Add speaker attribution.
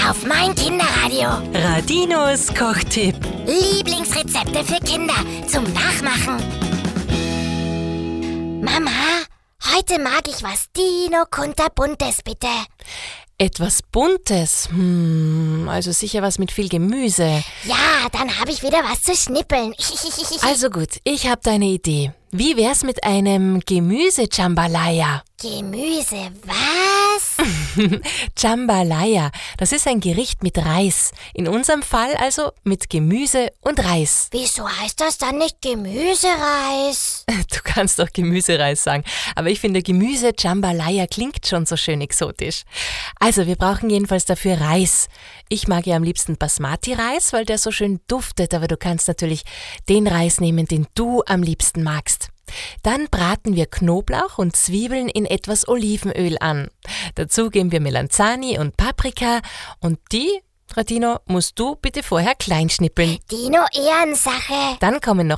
Speaker 1: auf mein Kinderradio.
Speaker 2: Radinos Kochtipp.
Speaker 1: Lieblingsrezepte für Kinder zum Nachmachen. Mama, heute mag ich was Dino Kunterbuntes, bitte.
Speaker 2: Etwas Buntes? Also sicher was mit viel Gemüse.
Speaker 1: Ja, dann habe ich wieder was zu schnippeln.
Speaker 2: Also gut, ich habe da eine Idee. Wie wär's mit einem Gemüse-Jambalaya?
Speaker 1: Gemüse, was?
Speaker 2: Jambalaya, das ist ein Gericht mit Reis. In unserem Fall also mit Gemüse und Reis.
Speaker 1: Wieso heißt das dann nicht Gemüsereis?
Speaker 2: Du kannst doch Gemüsereis sagen, aber ich finde Gemüse-Jambalaya klingt schon so schön exotisch. Also wir brauchen jedenfalls dafür Reis. Ich mag ja am liebsten Basmati-Reis, weil der so schön duftet, aber du kannst natürlich den Reis nehmen, den du am liebsten magst. Dann braten wir Knoblauch und Zwiebeln in etwas Olivenöl an. Dazu geben wir Melanzani und Paprika und die, Radino, musst du bitte vorher klein schnippeln.
Speaker 1: Dino, Ehrensache.
Speaker 2: Dann kommen noch